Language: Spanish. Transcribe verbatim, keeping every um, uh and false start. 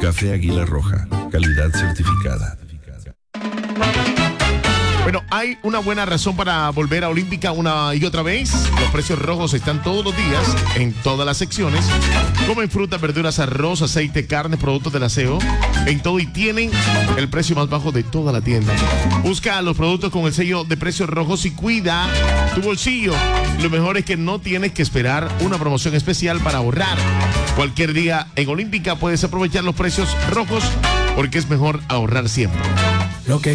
Café Águila Roja, calidad certificada. Bueno, hay una buena razón para volver a Olímpica una y otra vez. Los precios rojos están todos los días en todas las secciones. Comen frutas, verduras, arroz, aceite, carne, productos del aseo. En todo y tienen el precio más bajo de toda la tienda. Busca los productos con el sello de precios rojos y cuida tu bolsillo. Lo mejor es que no tienes que esperar una promoción especial para ahorrar. Cualquier día en Olímpica puedes aprovechar los precios rojos porque es mejor ahorrar siempre. Lo que